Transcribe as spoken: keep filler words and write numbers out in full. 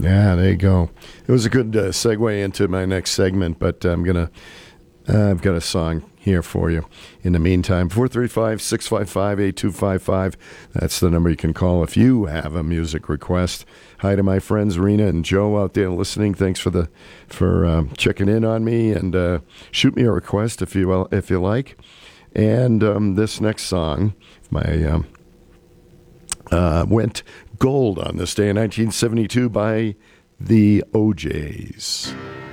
Yeah, there you go. It was a good uh, segue into my next segment, but I'm gonna. Uh, I've got a song here for you. In the meantime, four three five, six five five, eight two five five. That's the number you can call if you have a music request. Hi to my friends Rena and Joe out there listening. Thanks for the for um, checking in on me, and uh, shoot me a request if you well, if you like. And um, this next song, my um, uh, went gold on this day in nineteen seventy-two by the O Js.